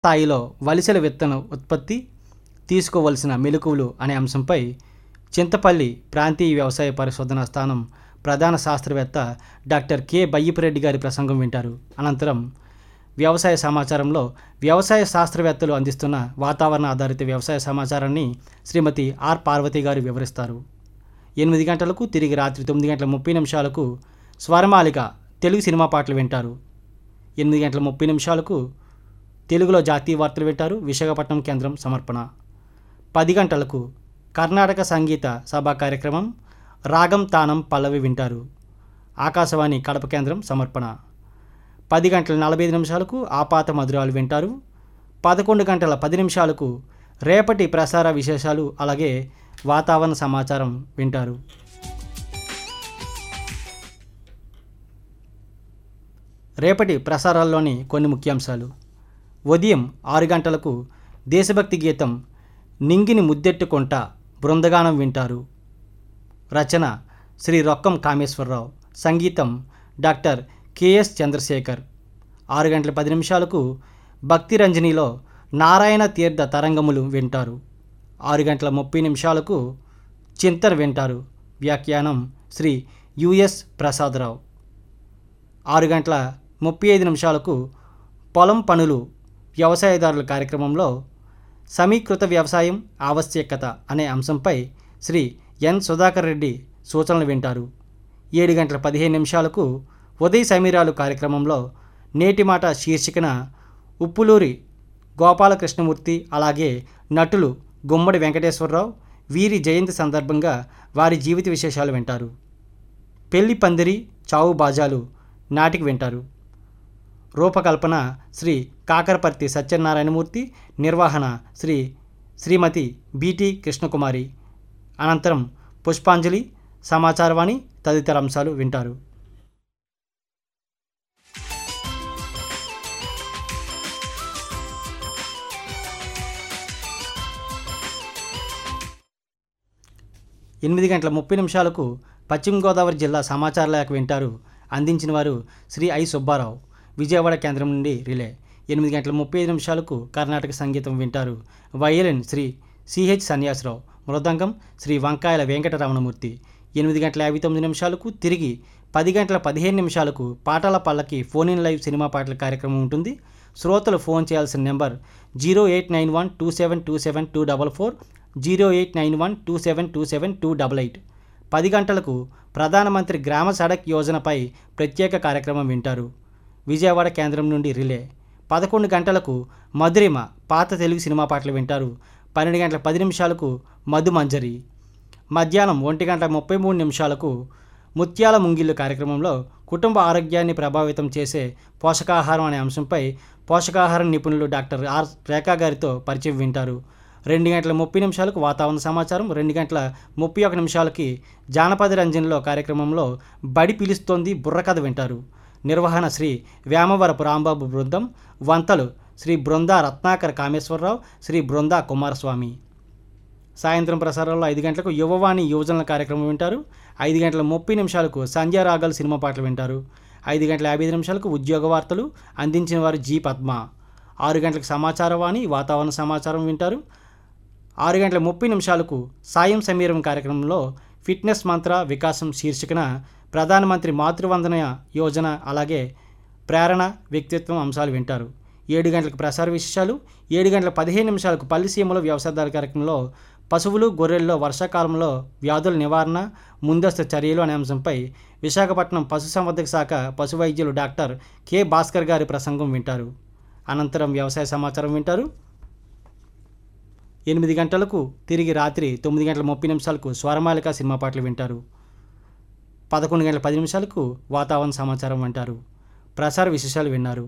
స్థాయిలో వలిసెల విత్తన ఉత్పత్తి తీసుకోవలసిన మెలకువలు అనే అంశంపై చింతపల్లి ప్రాంతీయ వ్యవసాయ పరిశోధనా స్థానం ప్రధాన శాస్త్రవేత్త డాక్టర్ కె బయ్యపురెడ్డి గారి ప్రసంగం వింటారు. అనంతరం వ్యవసాయ సమాచారంలో వ్యవసాయ శాస్త్రవేత్తలు అందిస్తున్న వాతావరణ ఆధారిత వ్యవసాయ సమాచారాన్ని శ్రీమతి ఆర్ పార్వతి గారు వివరిస్తారు. 8 గంటలకు తిరిగి రాత్రి 9:30 స్వరమాలిక తెలుగు సినిమా పాటలు వింటారు. 8:30 తెలుగులో జాతీయ వార్తలు వింటారు. విశాఖపట్నం కేంద్రం సమర్పణ. 10 గంటలకు కర్ణాటక సంగీత సభా కార్యక్రమం రాగం తానం పల్లవి వింటారు. ఆకాశవాణి కడప కేంద్రం సమర్పణ. 10:45 ఆపాత మధురాలు వింటారు. 11:10 రేపటి ప్రసార విశేషాలు అలాగే వాతావరణ సమాచారం వింటారు. రేపటి ప్రసారాల్లోని కొన్ని ముఖ్యాంశాలు: ఉదయం 6 గంటలకు దేశభక్తి గీతం నింగిని ముద్దెట్టుకొంట బృందగానం వింటారు. రచన శ్రీ రొక్కం కామేశ్వరరావు. సంగీతం డాక్టర్ కెఎస్ చంద్రశేఖర్. 6:10 భక్తి రంజనిలో నారాయణ తీర్థ తరంగములు వింటారు. 6:30 చింతన వింటారు. వ్యాఖ్యానం శ్రీ యుఎస్ ప్రసాదరావు. 6:35 పొలం పనులు వ్యవసాయదారుల కార్యక్రమంలో సమీకృత వ్యవసాయం ఆవశ్యకత అనే అంశంపై శ్రీ ఎన్ సుధాకర్ రెడ్డి సూచనలు వింటారు. 7:15 ఉదయ సమీరాలు కార్యక్రమంలో నేటి మాట శీర్షికన ఉప్పులూరి గోపాలకృష్ణమూర్తి అలాగే నటులు గుమ్మడి వెంకటేశ్వరరావు వీరి జయంతి సందర్భంగా వారి జీవిత విశేషాలు వింటారు. పెళ్లి పందిరి చావు బాజాలు నాటికి వింటారు. రూపకల్పన శ్రీ కాకరపర్తి సత్యనారాయణమూర్తి. నిర్వహణ శ్రీమతి బిటి కృష్ణకుమారి. అనంతరం పుష్పాంజలి, సమాచారవాణి తదితర అంశాలు వింటారు. ఎనిమిది గంటల 30 నిమిషాలకు పశ్చిమ గోదావరి జిల్లా సమాచార లేఖ వింటారు. అందించిన వారు శ్రీ ఐ సుబ్బారావు. విజయవాడ కేంద్రం నుండి రిలే. 8:35 కర్ణాటక సంగీతం వింటారు. Violin Shri CH Sanyasa Rao. మృదంగం శ్రీ వంకాయల వెంకటరమణమూర్తి. 8:59 తిరిగి 10:15 పాటల పల్లకి ఫోన్ ఇన్ లైవ్ సినిమా పాటల కార్యక్రమం ఉంటుంది. శ్రోతలు ఫోన్ చేయాల్సిన నెంబర్ 0891272724, 0891272728. 10 గంటలకు ప్రధానమంత్రి గ్రామ సడక్ యోజనపై ప్రత్యేక కార్యక్రమం వింటారు. విజయవాడ కేంద్రం నుండి రిలే. 11 గంటలకు మధురిమ పాత తెలుగు సినిమా పాటలు వింటారు. 12:10 మధుమంజరి. మధ్యాహ్నం 1:33 ముత్యాల ముంగిళ్ళు కార్యక్రమంలో కుటుంబ ఆరోగ్యాన్ని ప్రభావితం చేసే పోషకాహారం అనే అంశంపై పోషకాహార నిపుణులు డాక్టర్ ఆర్ రేఖా గారితో పరిచయం వింటారు. 2:30 వాతావరణ సమాచారం. 2:31 జానపద రంజన్లో కార్యక్రమంలో బడి పిలుస్తోంది బుర్రకథ వింటారు. నిర్వహణ శ్రీ వేమవరపు రాంబాబు బృందం. వంతలు శ్రీ బృందా రత్నాకర్ కామేశ్వరరావు, శ్రీ బృందా కుమారస్వామి. సాయంత్రం ప్రసారంలో 5 గంటలకు యువవాణి యువజనుల కార్యక్రమం వింటారు. 5:30 సంధ్యా రాగాలు సినిమా పాటలు వింటారు. 5:55 ఉద్యోగ వార్తలు. అందించిన వారు జి పద్మ. 6 గంటలకు సమాచారవాణి వాతావరణ సమాచారం వింటారు. 6:30 సాయం సమీరం కార్యక్రమంలో ఫిట్నెస్ మంత్ర వికాసం శీర్షికన ప్రధానమంత్రి మాతృవందన యోజన అలాగే ప్రేరణ వ్యక్తిత్వం అంశాలు వింటారు. 7 గంటలకు ప్రసార విశేషాలు. 7:15 పల్లిసీమలో వ్యవసాయదారు కార్యక్రమంలో పశువులు గొర్రెల్లో వర్షాకాలంలో వ్యాధుల నివారణ ముందస్తు చర్యలు అనే అంశంపై విశాఖపట్నం పశుసంవర్ధక శాఖ పశు వైద్యులు డాక్టర్ కె భాస్కర్ గారి ప్రసంగం వింటారు. అనంతరం వ్యవసాయ సమాచారం వింటారు. 8 గంటలకు తిరిగి రాత్రి 9:30 స్వరమాలిక సినిమా పాటలు వింటారు. 11:10 వాతావరణ సమాచారం వింటారు. ప్రసార విశేషాలు విన్నారు.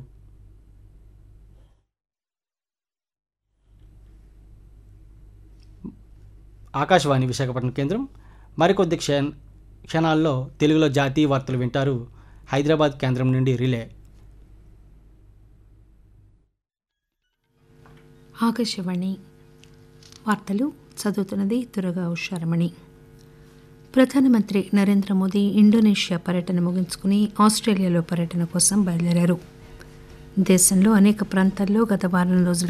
ఆకాశవాణి విశాఖపట్నం కేంద్రం. మరికొద్ది క్షణాల్లో తెలుగులో జాతీయ వార్తలు వింటారు. హైదరాబాద్ కేంద్రం నుండి రిలే. ఆకాశవాణి వార్తలు చదువుతున్నది దుర్గా ఉషారమణి. ప్రధానమంత్రి నరేంద్ర మోదీ ఇండోనేషియా పర్యటన ముగించుకుని ఆస్ట్రేలియాలో పర్యటన కోసం బయలుదేరారు. దేశంలో అనేక ప్రాంతాల్లో గత వారం రోజుల